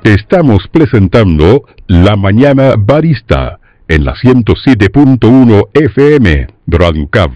Estamos presentando La Mañana Barista en la 107.1 FM Radio Cav.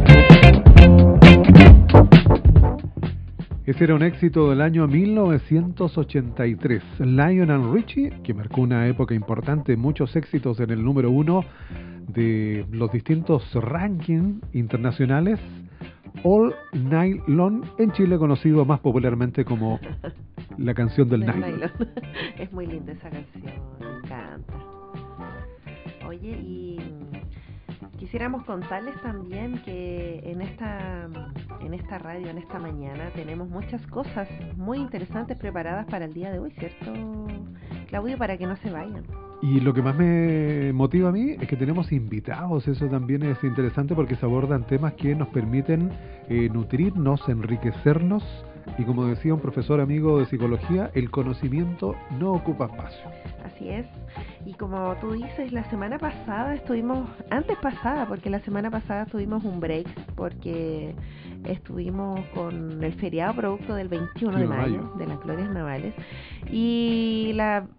Ese era un éxito del año 1983, Lionel Richie, que marcó una época importante, muchos éxitos en el número 1 de los distintos rankings internacionales. All Night Long, en Chile conocido más popularmente como la canción del nylon. Es muy linda esa canción, me encanta. Oye, y quisiéramos contarles también que en esta radio, en esta mañana, tenemos muchas cosas muy interesantes preparadas para el día de hoy, ¿cierto, Claudio? Para que no se vayan. Y lo que más me motiva a mí es que tenemos invitados. Eso también es interesante porque se abordan temas que nos permiten nutrirnos, enriquecernos. Y como decía un profesor amigo de psicología, el conocimiento no ocupa espacio. Así es. Y como tú dices, la semana pasada porque la semana pasada tuvimos un break porque estuvimos con el feriado producto del 21 de mayo de las Glorias Navales, y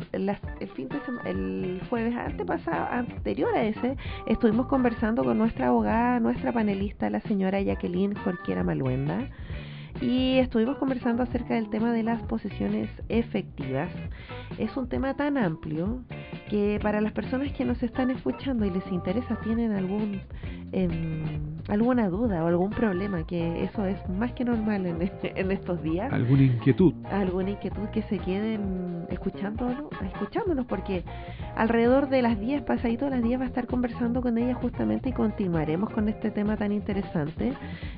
el jueves anterior a ese estuvimos conversando con nuestra abogada, nuestra panelista, la señora Jacqueline Jorquera Maluenda, y estuvimos conversando acerca del tema de las posesiones efectivas. Es un tema tan amplio que para las personas que nos están escuchando y les interesa, tienen alguna duda o algún problema, que eso es más que normal en estos días. ¿Alguna inquietud que se queden escuchándonos, porque alrededor de las 10, pasadito las 10, va a estar conversando con ella justamente, y continuaremos con este tema tan interesante.